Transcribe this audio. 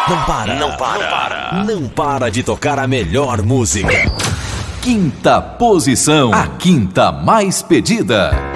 Não para de tocar a melhor música. Quinta posição, a quinta mais pedida.